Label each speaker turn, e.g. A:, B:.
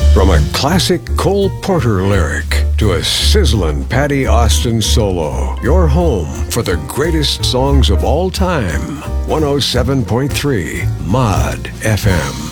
A: From a classic Cole Porter lyric to a sizzling Patty Austin solo, your home for the greatest songs of all time. 107.3 Mod FM.